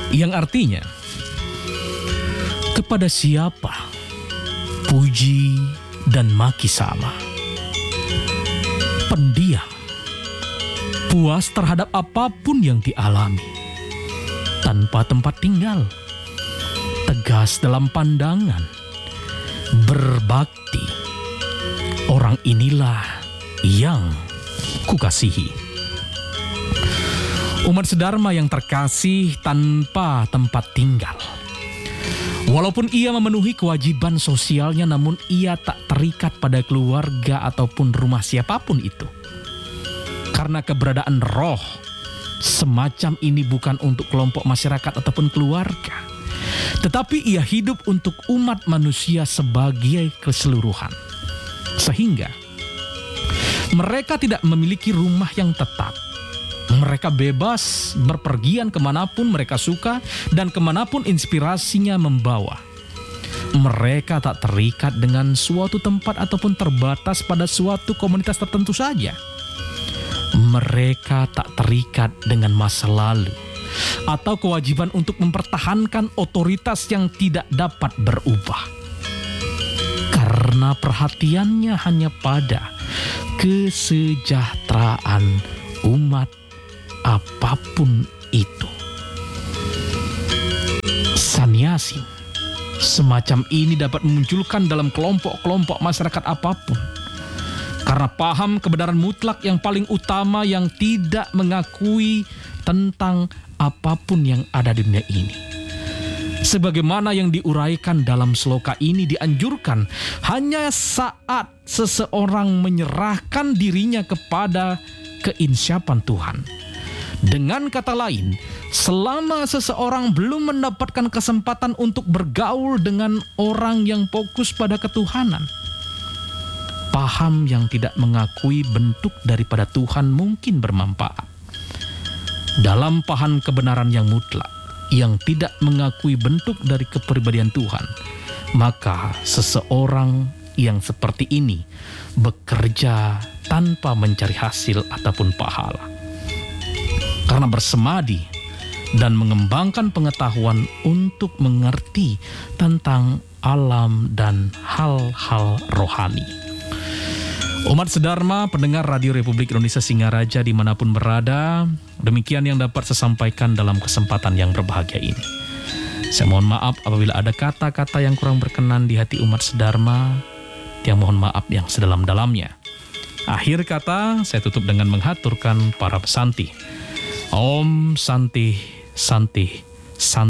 Yang artinya, kepada siapa puji dan maki sama. Pendiam, puas terhadap apapun yang dialami, tanpa tempat tinggal, tegas dalam pandangan, berbakti. Orang inilah yang kukasihi. Umat sedharma yang terkasih tanpa tempat tinggal. Walaupun ia memenuhi kewajiban sosialnya, namun ia tak terikat pada keluarga ataupun rumah siapapun itu. Karena keberadaan roh semacam ini bukan untuk kelompok masyarakat ataupun keluarga, tetapi ia hidup untuk umat manusia sebagai keseluruhan. Sehingga mereka tidak memiliki rumah yang tetap. Mereka bebas berpergian kemanapun mereka suka dan kemanapun inspirasinya membawa. Mereka tak terikat dengan suatu tempat ataupun terbatas pada suatu komunitas tertentu saja. Mereka tak terikat dengan masa lalu atau kewajiban untuk mempertahankan otoritas yang tidak dapat berubah. Karena perhatiannya hanya pada kesejahteraan umat apapun itu. Sanyasi semacam ini dapat memunculkan dalam kelompok-kelompok masyarakat apapun, karena paham kebenaran mutlak yang paling utama yang tidak mengakui tentang apapun yang ada di dunia ini. Sebagaimana yang diuraikan dalam sloka ini, dianjurkan hanya saat seseorang menyerahkan dirinya kepada keinsyapan Tuhan. Dengan kata lain, selama seseorang belum mendapatkan kesempatan untuk bergaul dengan orang yang fokus pada ketuhanan, paham yang tidak mengakui bentuk daripada Tuhan mungkin bermanfaat. Dalam paham kebenaran yang mutlak, yang tidak mengakui bentuk dari kepribadian Tuhan, maka seseorang yang seperti ini bekerja tanpa mencari hasil ataupun pahala. Karena bersemadi dan mengembangkan pengetahuan untuk mengerti tentang alam dan hal-hal rohani. Umat sedharma, pendengar Radio Republik Indonesia Singaraja dimanapun berada, demikian yang dapat saya sampaikan dalam kesempatan yang berbahagia ini. Saya mohon maaf apabila ada kata-kata yang kurang berkenan di hati umat sedharma, yang mohon maaf yang sedalam-dalamnya. Akhir kata, saya tutup dengan menghaturkan para pesanti. Om Santi Santi Santi.